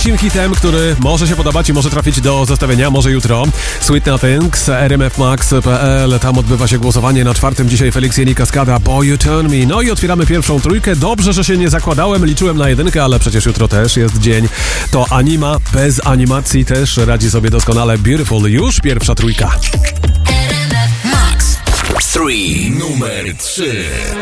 hitem, który może się podobać i może trafić do zestawienia, może jutro. Sweet Nothings, rmfmax.pl, tam odbywa się głosowanie na 4. dzisiaj Felix Jeni Kaskada, Boy You Turn Me. No i otwieramy pierwszą trójkę. Dobrze, że się nie zakładałem, liczyłem na 1, ale przecież jutro też jest dzień. To Anima, bez animacji też radzi sobie doskonale. Beautiful, już pierwsza trójka. Max 3, numer 3.